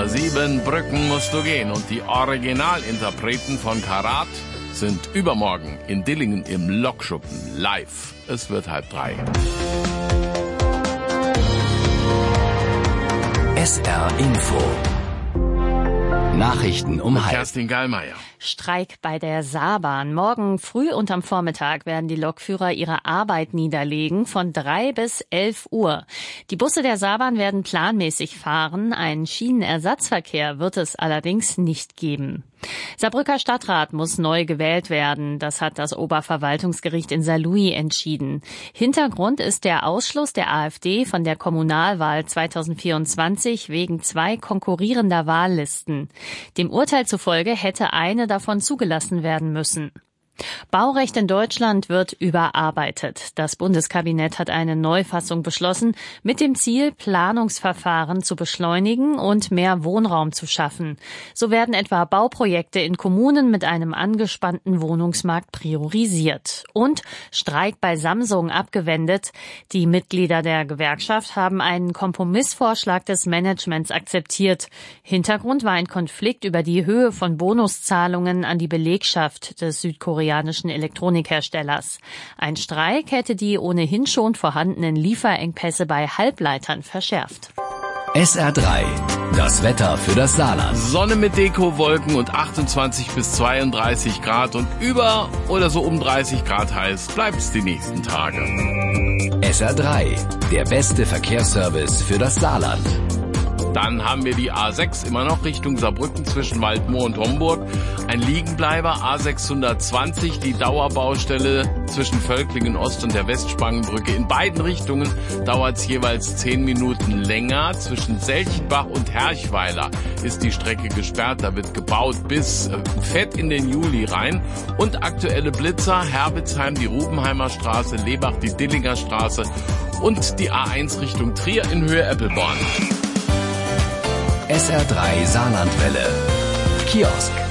Über 7 Brücken musst du gehen und die Originalinterpreten von Karat sind übermorgen in Dillingen im Lokschuppen live. Es wird 2:30. SR Info. Nachrichten um 12:30. Kerstin Gallmeier. Streik bei der Saarbahn. Morgen früh und am Vormittag werden die Lokführer ihre Arbeit niederlegen von 3 bis 11 Uhr. Die Busse der Saarbahn werden planmäßig fahren. Einen Schienenersatzverkehr wird es allerdings nicht geben. Saarbrücker Stadtrat muss neu gewählt werden. Das hat das Oberverwaltungsgericht in Saarlouis entschieden. Hintergrund ist der Ausschluss der AfD von der Kommunalwahl 2024 wegen 2 konkurrierender Wahllisten. Dem Urteil zufolge hätte eine davon zugelassen werden müssen. Baurecht in Deutschland wird überarbeitet. Das Bundeskabinett hat eine Neufassung beschlossen, mit dem Ziel, Planungsverfahren zu beschleunigen und mehr Wohnraum zu schaffen. So werden etwa Bauprojekte in Kommunen mit einem angespannten Wohnungsmarkt priorisiert. Und Streik bei Samsung abgewendet. Die Mitglieder der Gewerkschaft haben einen Kompromissvorschlag des Managements akzeptiert. Hintergrund war ein Konflikt über die Höhe von Bonuszahlungen an die Belegschaft des südkoreanischen Elektronikherstellers. Ein Streik hätte die ohnehin schon vorhandenen Lieferengpässe bei Halbleitern verschärft. SR3, das Wetter für das Saarland. Sonne mit Dekowolken und 28 bis 32 Grad und über oder so um 30 Grad heiß bleibt's die nächsten Tage. SR3, der beste Verkehrsservice für das Saarland. Dann haben wir die A6 immer noch Richtung Saarbrücken zwischen Waldmoor und Homburg. Ein Liegenbleiber A620, die Dauerbaustelle zwischen Völklingen Ost und der Westspangenbrücke. In beiden Richtungen dauert es jeweils 10 Minuten länger. Zwischen Selchenbach und Herchweiler ist die Strecke gesperrt. Da wird gebaut bis fett in den Juli rein. Und aktuelle Blitzer, Herbitzheim, die Rubenheimer Straße, Lebach, die Dillinger Straße und die A1 Richtung Trier in Höhe Eppelborn. SR3 Saarlandwelle. Kiosk.